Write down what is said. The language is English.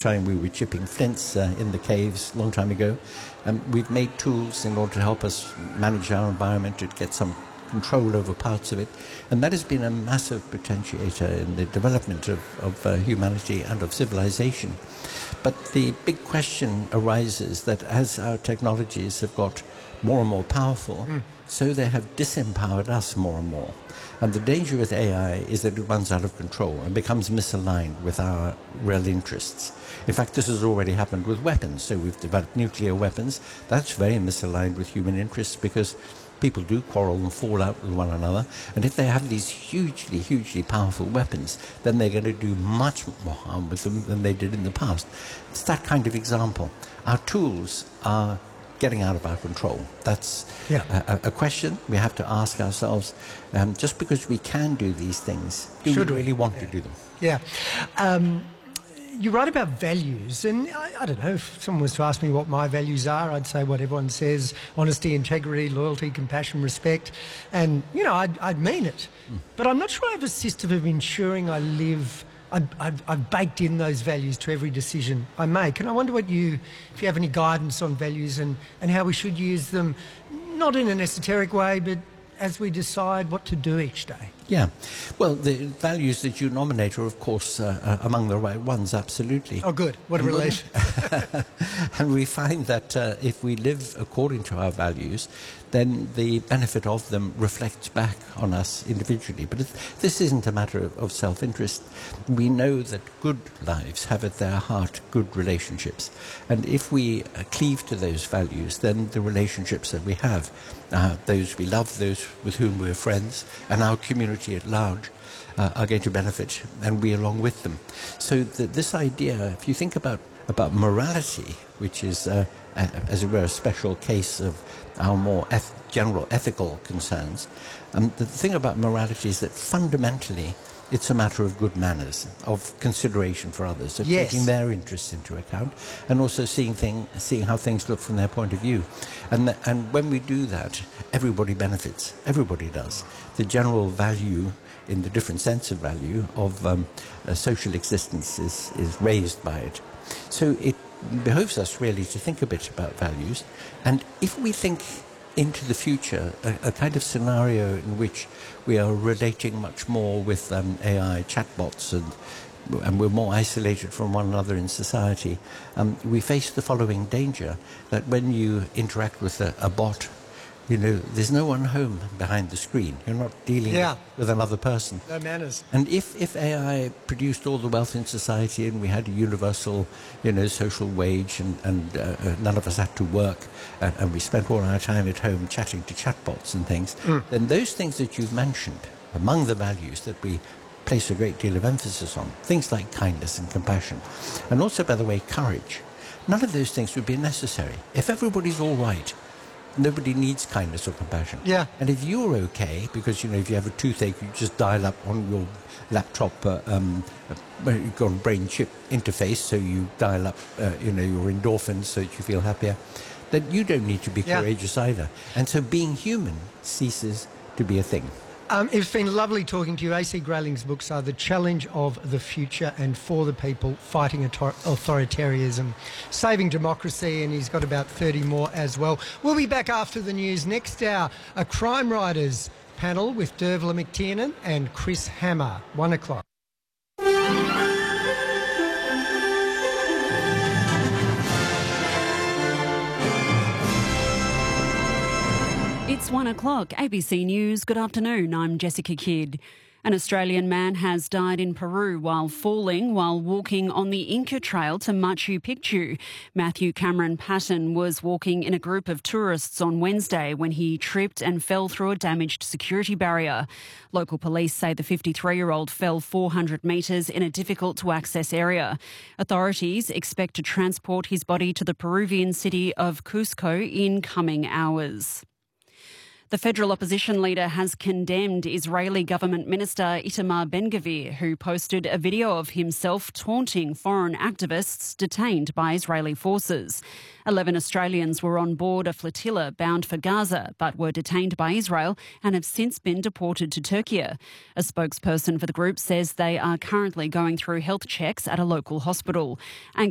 time we were chipping flints in the caves a long time ago. We've made tools in order to help us manage our environment, to get some control over parts of it. And that has been a massive potentiator in the development of humanity and of civilization. But the big question arises that as our technologies have got more and more powerful, so they have disempowered us more and more. And the danger with AI is that it runs out of control and becomes misaligned with our real interests. In fact, this has already happened with weapons. So we've developed nuclear weapons. That's very misaligned with human interests because people do quarrel and fall out with one another. And if they have these hugely, hugely powerful weapons, then they're going to do much more harm with them than they did in the past. It's that kind of example. Our tools are getting out of our control. That's a question we have to ask ourselves. Just because we can do these things, do we really want to do them? Yeah. You write about values, and I don't know, if someone was to ask me what my values are, I'd say what everyone says: honesty, integrity, loyalty, compassion, respect. And, you know, I'd mean it. But I'm not sure I have a system of ensuring I live. I've baked in those values to every decision I make. And I wonder if you have any guidance on values and how we should use them, not in an esoteric way, but as we decide what to do each day. Yeah. Well, the values that you nominate are, of course, among the right ones, absolutely. Oh, good. What a relief. And we find that if we live according to our values, then the benefit of them reflects back on us individually. But this isn't a matter of self-interest. We know that good lives have at their heart good relationships. And if we cleave to those values, then the relationships that we have, those we love, those with whom we're friends, and our community at large are going to benefit, and we along with them. So this idea, if you think about morality, which is, as it were, a special case of our more general ethical concerns, the thing about morality is that fundamentally it's a matter of good manners, of consideration for others, of taking their interests into account, and also seeing how things look from their point of view. And when we do that, everybody benefits. Everybody does. The general value, in the different sense of value, of social existence is raised by it. So it behoves us really to think a bit about values. And if we think into the future, a kind of scenario in which we are relating much more with AI chatbots and we're more isolated from one another in society, we face the following danger, that when you interact with a bot, you know, there's no one home behind the screen. You're not dealing with another person. No manners. And if AI produced all the wealth in society and we had a universal, you know, social wage and none of us had to work and we spent all our time at home chatting to chatbots and things, then those things that you've mentioned, among the values that we place a great deal of emphasis on, things like kindness and compassion, and also, by the way, courage, none of those things would be necessary. If everybody's all right, nobody needs kindness or compassion. Yeah. And if you're okay, because, you know, if you have a toothache, you just dial up on your laptop, you've got a brain chip interface, so you dial up, you know, your endorphins so that you feel happier, then you don't need to be courageous either. And so being human ceases to be a thing. It's been lovely talking to you. A.C. Grayling's books are The Challenge of the Future and For the People, Fighting Authoritarianism, Saving Democracy, and he's got about 30 more as well. We'll be back after the news. Next hour, a Crime Writers panel with Dervla McTiernan and Chris Hammer, 1 o'clock. It's 1 o'clock. ABC News. Good afternoon. I'm Jessica Kidd. An Australian man has died in Peru while walking on the Inca Trail to Machu Picchu. Matthew Cameron Patton was walking in a group of tourists on Wednesday when he tripped and fell through a damaged security barrier. Local police say the 53-year-old fell 400 metres in a difficult-to-access area. Authorities expect to transport his body to the Peruvian city of Cusco in coming hours. The federal opposition leader has condemned Israeli government minister Itamar Ben-Gvir, who posted a video of himself taunting foreign activists detained by Israeli forces. 11 Australians were on board a flotilla bound for Gaza, but were detained by Israel and have since been deported to Turkey. A spokesperson for the group says they are currently going through health checks at a local hospital.